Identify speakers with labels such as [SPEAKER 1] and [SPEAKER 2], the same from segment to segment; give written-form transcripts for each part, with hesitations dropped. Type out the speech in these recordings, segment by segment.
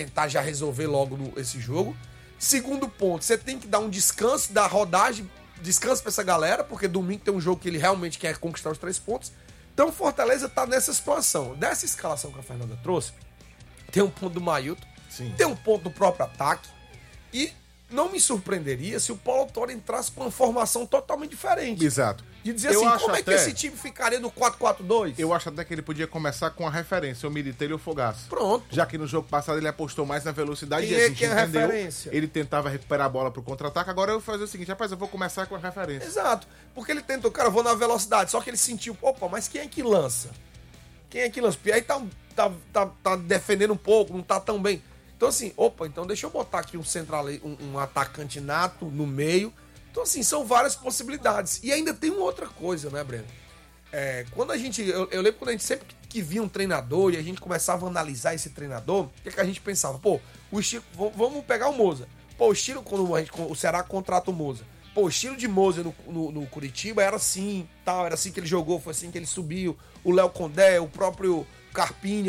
[SPEAKER 1] tentar já resolver logo esse jogo. Segundo ponto, você tem que dar um descanso da rodagem, descanso pra essa galera, porque domingo tem um jogo que ele realmente quer conquistar os 3 pontos. Então o Fortaleza tá nessa situação. Dessa escalação que a Fernanda trouxe, tem um ponto do Mailton, tem um ponto do próprio ataque, e não me surpreenderia se o Paulo Autuori entrasse com uma formação totalmente diferente.
[SPEAKER 2] Exato.
[SPEAKER 1] De dizer assim, como é que esse time ficaria no 4-4-2?
[SPEAKER 2] Eu acho até que ele podia começar com a referência, o Militello e o Fogaça.
[SPEAKER 1] Pronto.
[SPEAKER 2] Já que no jogo passado ele apostou mais na velocidade
[SPEAKER 1] E
[SPEAKER 2] e a gente
[SPEAKER 1] que é a
[SPEAKER 2] entendeu.
[SPEAKER 1] referência?
[SPEAKER 2] Ele tentava recuperar a bola pro contra-ataque, agora eu vou fazer o seguinte, rapaz, eu vou começar com a referência.
[SPEAKER 1] Exato. Porque ele tentou, cara, eu vou na velocidade, só que ele sentiu, opa, mas quem é que lança? Quem é que lança? E aí tá defendendo um pouco, não tá tão bem. Então assim, opa, então deixa eu botar aqui um atacante nato no meio. Então assim, são várias possibilidades. E ainda tem uma outra coisa, né, Breno? Quando a gente, eu lembro quando a gente sempre que via um treinador e a gente começava a analisar esse treinador, o que a gente pensava? Pô, o estilo, vamos pegar o Moza. Pô, o estilo quando o Ceará contrata o Moza. Pô, o estilo de Moza no Curitiba era assim, tal, era assim que ele jogou, foi assim que ele subiu. O Léo Condé, o próprio Carpini,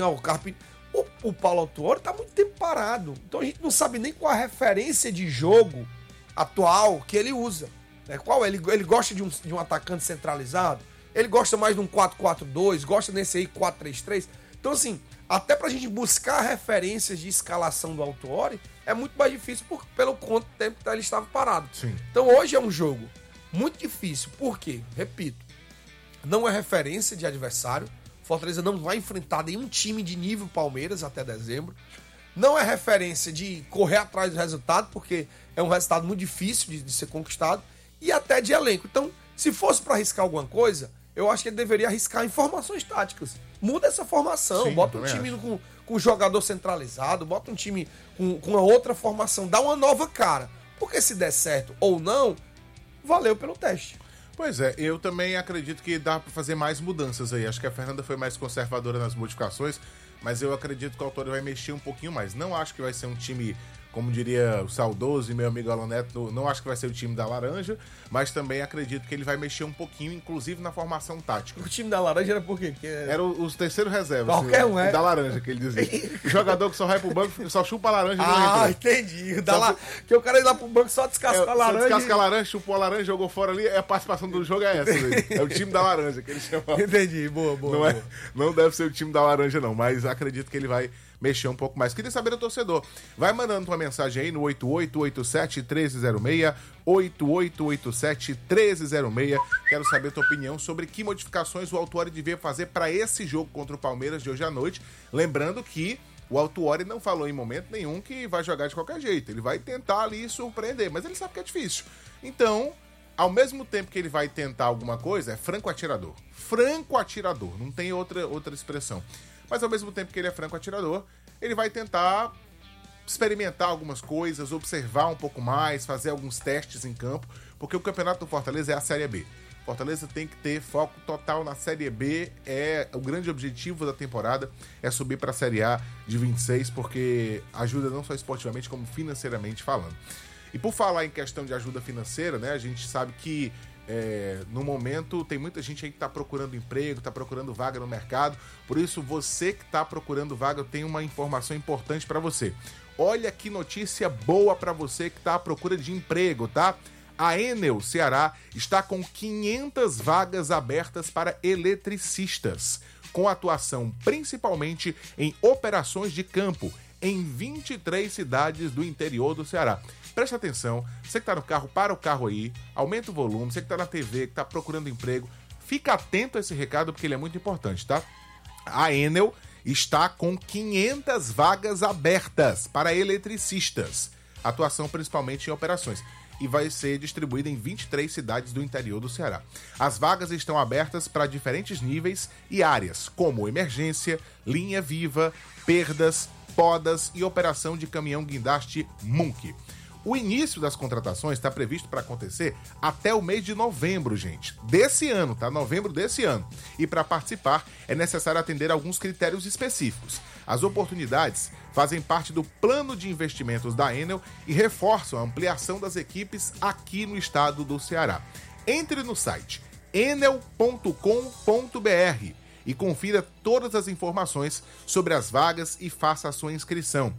[SPEAKER 1] o Paulo Autuori tá muito tempo parado. Então a gente não sabe nem qual a referência de jogo atual que ele usa. Qual? Ele gosta de um atacante centralizado? Ele gosta mais de um 4-4-2? Gosta desse aí 4-3-3? Então assim, até pra gente buscar referências de escalação do Autuori, é muito mais difícil pelo quanto tempo ele estava parado.
[SPEAKER 2] Sim.
[SPEAKER 1] Então hoje é um jogo muito difícil. Por quê? Repito, não é referência de adversário. Fortaleza não vai enfrentar nenhum time de nível Palmeiras até dezembro. Não é referência de correr atrás do resultado, porque é um resultado muito difícil de ser conquistado. E até de elenco. Então, se fosse para arriscar alguma coisa, eu acho que ele deveria arriscar em formações táticas. Muda essa formação,
[SPEAKER 2] Sim,
[SPEAKER 1] bota um time com jogador centralizado, bota um time com uma outra formação, dá uma nova cara. Porque se der certo ou não, valeu pelo teste.
[SPEAKER 2] Pois é, eu também acredito que dá pra fazer mais mudanças aí. Acho que a Fernanda foi mais conservadora nas modificações, mas eu acredito que o Autuori vai mexer um pouquinho mais. Não acho que vai ser um time, como diria o saudoso e meu amigo Alan Neto, não acho que vai ser o time da Laranja, mas também acredito que ele vai mexer um pouquinho, inclusive na formação tática.
[SPEAKER 1] O time da Laranja era por quê? Porque
[SPEAKER 2] Era os terceiros reservas.
[SPEAKER 1] Qualquer um,
[SPEAKER 2] da Laranja, que ele dizia. O jogador que só vai pro banco, só chupa a laranja e não entra.
[SPEAKER 1] Entendi. Que o cara ia lá pro banco só descasca a laranja.
[SPEAKER 2] Só descasca a laranja, chupou a laranja, jogou fora ali, a participação do jogo é essa. É o time da Laranja que ele chama.
[SPEAKER 1] Entendi, boa.
[SPEAKER 2] Não deve ser o time da Laranja não, mas acredito que ele vai mexer um pouco mais. Queria saber do torcedor. Vai mandando tua mensagem aí no 8887-1306, 8887-1306. Quero saber tua opinião sobre que modificações o Autuori devia fazer para esse jogo contra o Palmeiras de hoje à noite. Lembrando que o Autuori não falou em momento nenhum que vai jogar de qualquer jeito. Ele vai tentar ali surpreender, mas ele sabe que é difícil. Então, ao mesmo tempo que ele vai tentar alguma coisa, é franco atirador. Franco atirador, não tem outra expressão. Mas ao mesmo tempo que ele é franco atirador, ele vai tentar experimentar algumas coisas, observar um pouco mais, fazer alguns testes em campo, porque o campeonato do Fortaleza é a Série B. Fortaleza tem que ter foco total na Série B, é o grande objetivo da temporada, é subir para a Série A de 26, porque ajuda não só esportivamente, como financeiramente falando. E por falar em questão de ajuda financeira, né, a gente sabe que no momento tem muita gente aí que está procurando emprego, está procurando vaga no mercado. Por isso, você que está procurando vaga, eu tenho uma informação importante para você. Olha que notícia boa para você que está à procura de emprego, tá? A Enel Ceará está com 500 vagas abertas para eletricistas, com atuação principalmente em operações de campo, em 23 cidades do interior do Ceará. Presta atenção, você que tá no carro, para o carro aí, aumenta o volume, você que tá na TV, que tá procurando emprego, fica atento a esse recado porque ele é muito importante, tá? A Enel está com 500 vagas abertas para eletricistas, atuação principalmente em operações, e vai ser distribuída em 23 cidades do interior do Ceará. As vagas estão abertas para diferentes níveis e áreas, como emergência, linha viva, perdas, podas e operação de caminhão guindaste Munk. O início das contratações está previsto para acontecer até o mês de novembro, gente. Desse ano, tá? Novembro desse ano. E para participar é necessário atender a alguns critérios específicos. As oportunidades fazem parte do plano de investimentos da Enel e reforçam a ampliação das equipes aqui no estado do Ceará. Entre no site enel.com.br e confira todas as informações sobre as vagas e faça a sua inscrição.